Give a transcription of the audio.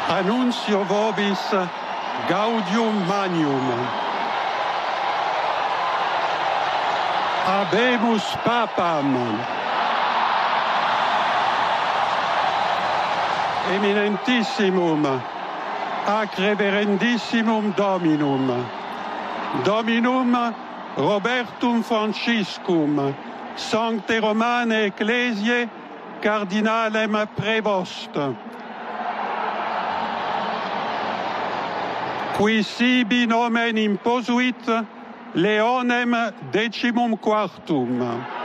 Annuncio vobis gaudium magnum. Habemus papam. Eminentissimum, ac reverendissimum Dominum, Dominum Robertum Franciscum, Sancte Romane Ecclesiae, Cardinalem Prevost, qui sibi nomen imposuit Leonem 14.